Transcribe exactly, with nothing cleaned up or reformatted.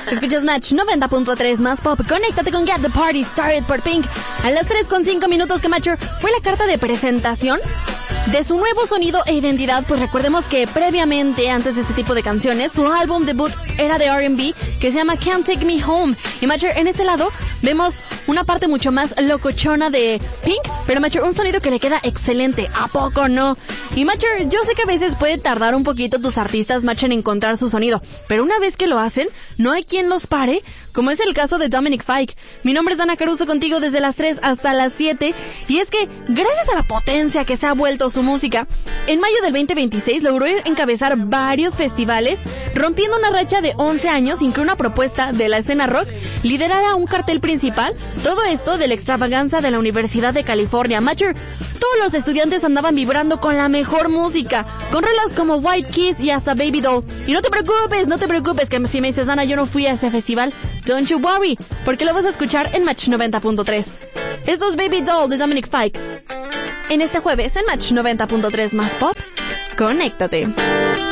Escuchas Match noventa punto tres más pop. Conéctate con Get the Party Started por Pink. A las tres con cinco minutos que Matcher fue la carta de presentación de su nuevo sonido e identidad. Pues recordemos que previamente, antes de este tipo de canciones, su álbum debut era de R and B que se llama Can't Take Me Home. Y Matcher, en este lado vemos una parte mucho más locochona de Pink, pero Matcher, un sonido que le queda excelente. ¿A poco no? Y Matcher, yo sé que a veces puede tardar un poquito tus artistas, Matcher, en encontrar su sonido, pero una vez que lo hacen, no hay quien los pare, como es el caso de Dominic Fike. Mi nombre es Dana Caruso, contigo desde las tres hasta las siete, y es que, gracias a la potencia que se ha vuelto su música, en mayo del veinte veintiséis logró encabezar varios festivales, rompiendo una racha de once años sin que una propuesta de la escena rock liderara un cartel principal, todo esto de la extravaganza de la Universidad de California. Matcher, todos los estudiantes andaban vibrando con la mejor música, con rolas como White Kiss y hasta Baby Doll. Y no te preocupes, no te preocupes, que si me dices, Ana, yo no fui a ese festival, don't you worry, porque lo vas a escuchar en Match noventa punto tres. Esto es Baby Doll de Dominic Fike. En este jueves en Match noventa punto tres más pop, conéctate.